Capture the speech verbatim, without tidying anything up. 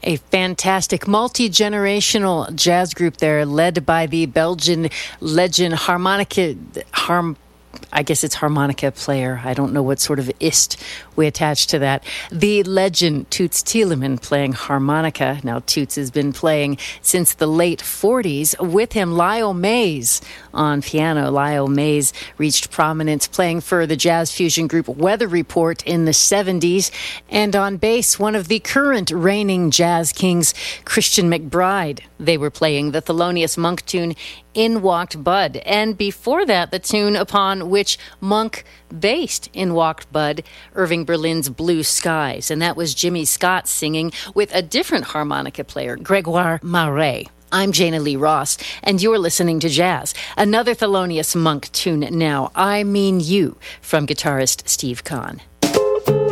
A fantastic multi-generational jazz group there, led by the Belgian legend harmonica, harm, I guess it's harmonica player. I don't know what sort of ist we attach to that. The legend Toots Thielemans playing harmonica. Now, Toots has been playing since the late forties. With him, Lyle Mays on piano. Lyle Mays reached prominence playing for the jazz fusion group Weather Report in the seventies. And on bass, one of the current reigning jazz kings, Christian McBride. They were playing the Thelonious Monk tune, In Walked Bud. And before that, the tune upon which Monk based In Walked Bud, Irving Berlin's Blue Skies. And that was Jimmy Scott singing with a different harmonica player, Gregoire Marais. I'm Jana Lee Ross, and you're listening to Jazz. Another Thelonious Monk tune now, I Mean You, from guitarist Steve Kahn.